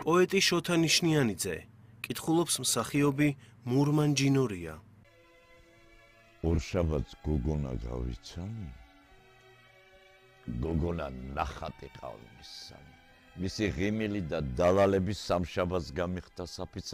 პოეტი შოთა ნიშნიანიძე, კითხულობს მსახიობი მურმან ჯინორია. ორშაბათს გოგონა გავიცანი? გოგონა ნახატი ყავს მისსანი. მისი ღიმილი და დალალების სამშაბათს გამიხდა საფიცა